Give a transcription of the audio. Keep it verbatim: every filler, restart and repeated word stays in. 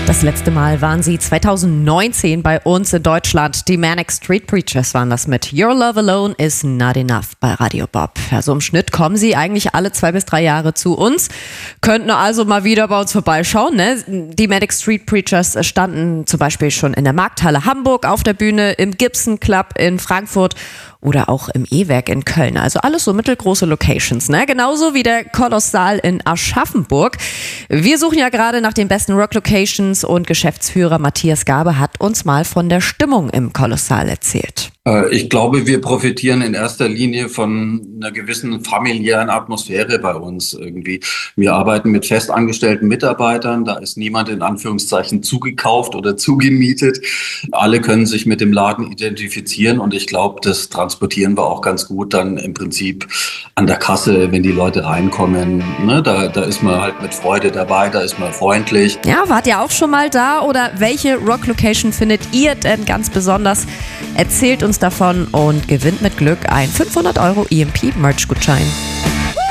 Das letzte Mal waren sie zweitausendneunzehn bei uns in Deutschland. Die Manic Street Preachers waren das mit Your Love Alone is Not Enough bei Radio Bob. Also im Schnitt kommen sie eigentlich alle zwei bis drei Jahre zu uns. Könnten also mal wieder bei uns vorbeischauen. Ne? Die Manic Street Preachers standen zum Beispiel schon in der Markthalle Hamburg auf der Bühne, im Gibson Club in Frankfurt oder auch im E-Werk in Köln. Also alles so mittelgroße Locations, ne? Genauso wie der Kolossal in Aschaffenburg. Wir suchen ja gerade nach den besten Rock-Locations und Geschäftsführer Matthias Gabe hat uns mal von der Stimmung im Kolossal erzählt. Ich glaube, wir profitieren in erster Linie von einer gewissen familiären Atmosphäre bei uns irgendwie. Wir arbeiten mit festangestellten Mitarbeitern, da ist niemand in Anführungszeichen zugekauft oder zugemietet. Alle können sich mit dem Laden identifizieren und ich glaube, das transportieren wir auch ganz gut dann im Prinzip an der Kasse, wenn die Leute reinkommen. Ne, da, da ist man halt mit Freude dabei, da ist man freundlich. Ja, wart ihr auch schon mal da oder welche Rock-Location findet ihr denn ganz besonders? Erzählt uns davon und gewinnt mit Glück ein fünfhundert Euro E M P-Merch-Gutschein.